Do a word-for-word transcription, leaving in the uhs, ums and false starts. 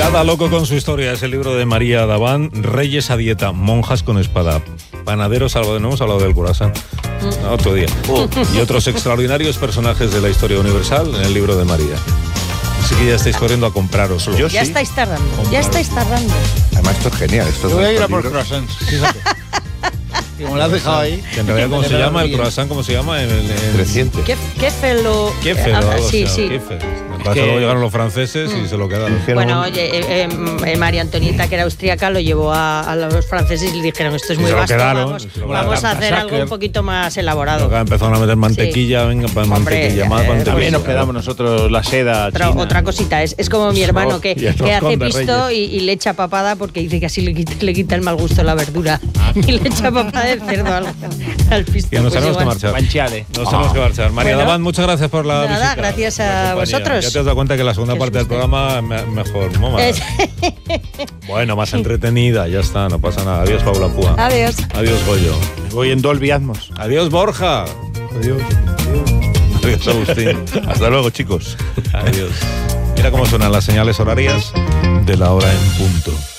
Cada loco con su historia es el libro de María Davant. Reyes a dieta, monjas con espada, panaderos salvo de no hemos hablado del croissant. No, otro día. Oh. Y otros extraordinarios personajes de la historia universal en el libro de María. Así que ya estáis corriendo a comprároslo. Yo ya sí. estáis tardando, Compraros. ya estáis tardando. Además, esto es genial. Esto Yo voy a ir a por libros. croissants, fíjate. Y como lo has dejado ahí. Que en realidad, ¿cómo se llama? El croissant, ¿cómo se llama? En, en, en... Creciente. ¿Qué, qué felo? Qué feo, Ah, algo sí, así, sí. qué feo. Me parece que luego llegaron los franceses y se lo quedaron. Bueno, oye, eh, eh, María Antonieta, que era austríaca, lo llevó a, a los franceses y le dijeron, esto es Y muy se lo vasto, quedaron, vamos, y se lo vamos quedaron. a hacer algo un poquito más elaborado. Acá empezaron a meter mantequilla, venga, para Hombre, mantequilla, eh, más pues mantequilla. También nos quedamos nosotros la seda Otra, china. otra cosita, es, es como mi hermano que, y el que hace roscón de pisto y, Reyes. y le echa papada porque dice que así le quita, le quita el mal gusto a la verdura. Y le echa papada de cerdo al, al pisto. Y nos Pues tenemos que igual. marchar. Guanciale. Nos tenemos que marchar. María Bueno. Davant, muchas gracias por la Nada, visita. gracias a la compañía. vosotros. Ya te has dado cuenta que la segunda Que parte del susto. programa me- mejor, ¿no? Más- Es- Bueno, más entretenida, ya está, no pasa nada. Adiós, Paula Púa. Adiós. Adiós, Goyo. Voy en Dolby Atmos. Adiós, Borja. Adiós. Adiós, Agustín. Hasta luego, chicos. Adiós. Mira cómo suenan las señales horarias de la hora en punto.